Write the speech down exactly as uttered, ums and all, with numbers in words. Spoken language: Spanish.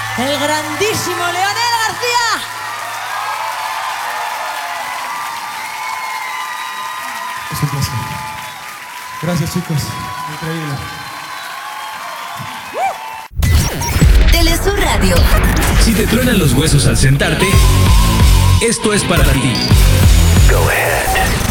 el grandísimo Leonel García. Es un placer. Gracias, chicos. Increíble. Telesur Radio. Si te truenan los huesos al sentarte, esto es para ti. Go ahead.